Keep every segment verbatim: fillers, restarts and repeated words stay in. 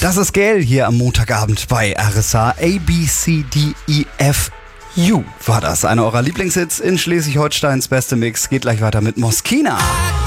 Das ist Gail hier am Montagabend bei R S H. A, B, C, D, E, F, U war das. Einer eurer Lieblingshits in Schleswig-Holsteins beste Mix. Geht gleich weiter mit Moskina.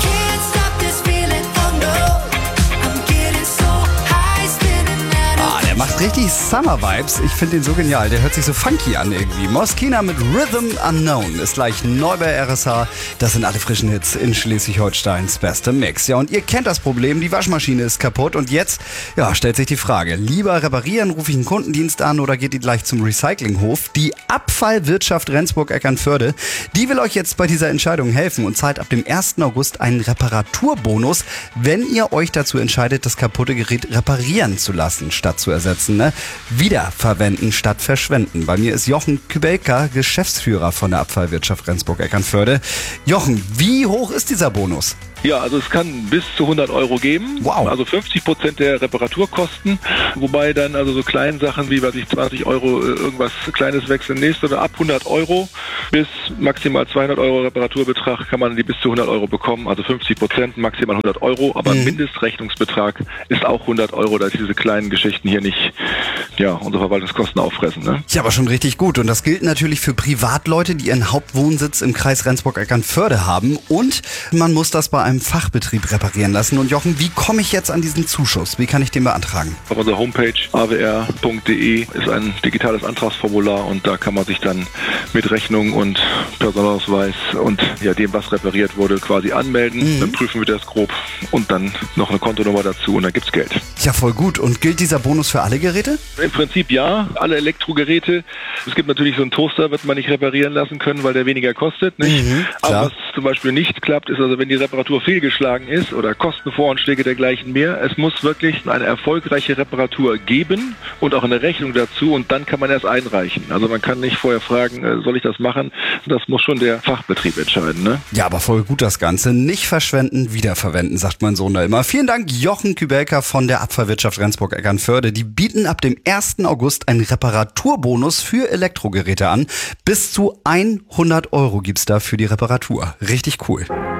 Macht richtig Summer-Vibes. Ich finde den so genial. Der hört sich so funky an irgendwie. Moskina mit Rhythm Unknown ist gleich neu bei R S H. Das sind alle frischen Hits in Schleswig-Holsteins beste Mix. Ja, und ihr kennt das Problem. Die Waschmaschine ist kaputt. Und jetzt, ja, stellt sich die Frage. Lieber reparieren, rufe ich einen Kundendienst an oder geht ihr gleich zum Recyclinghof? Die Abfallwirtschaft Rendsburg-Eckernförde, die will euch jetzt bei dieser Entscheidung helfen und zahlt ab dem ersten August einen Reparaturbonus, wenn ihr euch dazu entscheidet, das kaputte Gerät reparieren zu lassen, statt zu ersetzen. Ne? Wiederverwenden statt verschwenden. Bei mir ist Jochen Kübelka, Geschäftsführer von der Abfallwirtschaft Rendsburg-Eckernförde. Jochen, wie hoch ist dieser Bonus? Ja, also es kann bis zu hundert Euro geben. Wow. Also fünfzig Prozent der Reparaturkosten. Wobei dann also so kleine Sachen wie, weiß ich, zwanzig Euro irgendwas Kleines wechseln nächste oder ab hundert Euro bis maximal zweihundert Euro Reparaturbetrag kann man die bis zu hundert Euro bekommen. Also fünfzig Prozent, maximal hundert Euro. Aber mhm. Mindestrechnungsbetrag ist auch hundert Euro, da diese kleinen Geschichten hier nicht, ja, unsere Verwaltungskosten auffressen. Ne? Ja, aber schon richtig gut. Und das gilt natürlich für Privatleute, die ihren Hauptwohnsitz im Kreis Rendsburg-Eckernförde haben. Und man muss das bei einem Fachbetrieb reparieren lassen. Und Jochen, wie komme ich jetzt an diesen Zuschuss? Wie kann ich den beantragen? Auf unserer Homepage a w r punkt d e ist ein digitales Antragsformular und da kann man sich dann mit Rechnung und Personalausweis und ja dem, was repariert wurde, quasi anmelden. Mhm. Dann prüfen wir das grob und dann noch eine Kontonummer dazu und dann gibt's Geld. Ja, voll gut. Und gilt dieser Bonus für alle Geräte? Im Prinzip ja, alle Elektrogeräte. Es gibt natürlich so einen Toaster, wird man nicht reparieren lassen können, weil der weniger kostet. Nicht? Mhm, aber was zum Beispiel nicht klappt, ist also, wenn die Reparatur fehlgeschlagen ist oder Kostenvoranschläge dergleichen mehr. Es muss wirklich eine erfolgreiche Reparatur geben und auch eine Rechnung dazu und dann kann man erst einreichen. Also man kann nicht vorher fragen, soll ich das machen? Das muss schon der Fachbetrieb entscheiden. Ne? Ja, aber voll gut das Ganze. Nicht verschwenden, wiederverwenden, sagt mein Sohn da immer. Vielen Dank, Jochen Kübelka von der Abfallwirtschaft Rendsburg-Eckernförde. Die bieten ab dem ersten August einen Reparaturbonus für Elektrogeräte an. Bis zu hundert Euro gibt's da für die Reparatur. Richtig cool.